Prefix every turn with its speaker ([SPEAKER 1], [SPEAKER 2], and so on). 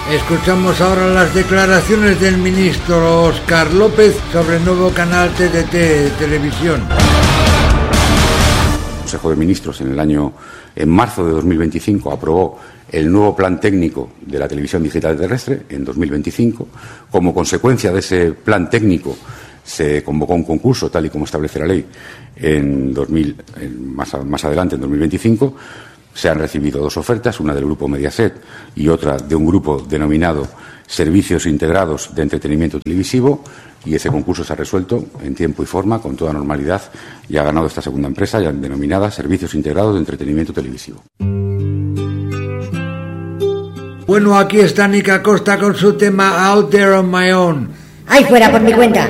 [SPEAKER 1] Escuchamos ahora las declaraciones del ministro Óscar López sobre el nuevo canal TDT de televisión.
[SPEAKER 2] El Consejo de Ministros en marzo de 2025 aprobó el nuevo plan técnico de la televisión digital terrestre en 2025. Como consecuencia de ese plan técnico se convocó un concurso, tal y como establece la ley, más adelante, en 2025. Se han recibido 2 ofertas, una del grupo Mediaset y otra de un grupo denominado Servicios Integrados de Entretenimiento Televisivo, y ese concurso se ha resuelto en tiempo y forma, con toda normalidad, y ha ganado esta segunda empresa, ya denominada Servicios Integrados de Entretenimiento Televisivo.
[SPEAKER 1] Bueno, aquí está Nica Costa con su tema Out There on My Own.
[SPEAKER 3] ¡Ay, fuera por mi cuenta!